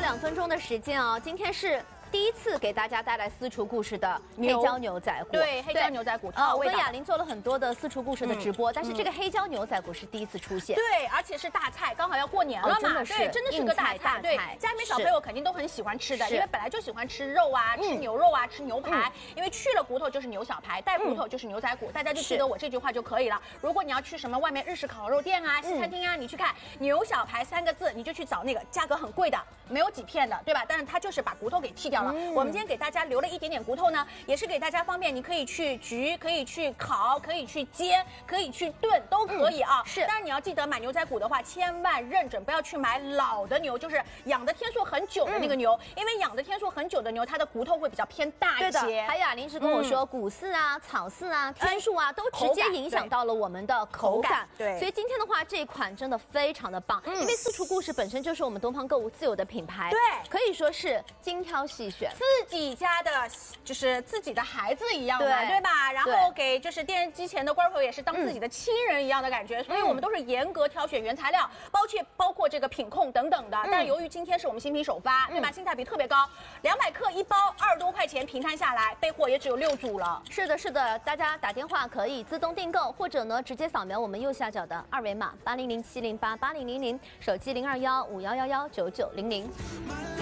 2分钟的时间哦，今天是第一次给大家带来私厨故事的黑椒牛仔骨。 对，黑椒牛仔骨。 我跟雅玲做了很多的私厨故事的直播，但是这个黑椒牛仔骨是第一次出现。 对，而且是大菜，刚好要过年了嘛，对，真的是个大菜。对，家里面小朋友肯定都很喜欢吃的，因为本来就喜欢吃肉啊，吃牛肉啊，吃牛排，因为去了骨头就是牛小排，带骨头就是牛仔骨，大家就记得我这句话就可以了。如果你要去什么外面日式烤肉店啊、西餐厅啊，你去看牛小排3个字，你就去找那个价格很贵的，没有几片的，对吧？但是它就是把骨头给剔掉了。我们今天给大家留了一点点骨头呢，也是给大家方便，你可以去焗，可以去烤，可以去煎，可以去炖，都可以啊。是，但是你要记得买牛仔骨的话，千万认准，不要去买老的牛，就是养的天数很久的那个牛，因为养的天数很久的牛，它的骨头会比较偏大一些。 还有雅玲是跟我说，骨饲啊、草饲啊、天数啊，都直接影响到了我们的口感。 对， 所以今天的话，这一款真的非常的棒，因为私厨故事本身就是我们东方购物自有的品牌， 对， 可以说是精挑细选， 自己家的就是自己的孩子一样的，对吧？然后给就是电视机前的观众朋友也是当自己的亲人一样的感觉，所以我们都是严格挑选原材料，包括这个品控等等的。但是由于今天是我们新品首发，对吧？性价比特别高，200克1包，20多块钱平摊下来，备货也只有6组了。 是的，是的，大家打电话可以自动订购，或者呢直接扫描我们右下角的2维码8007088000，手机0215111990。